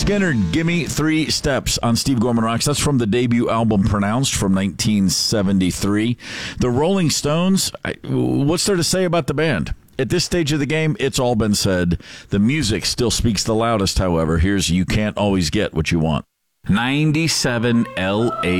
Skynyrd, Gimme 3 Steps on Steve Gorman Rocks. That's from the debut album Pronounced from 1973. The Rolling Stones, what's there to say about the band? At this stage of the game, it's all been said. The music still speaks the loudest, however. Here's You Can't Always Get What You Want. 97 LA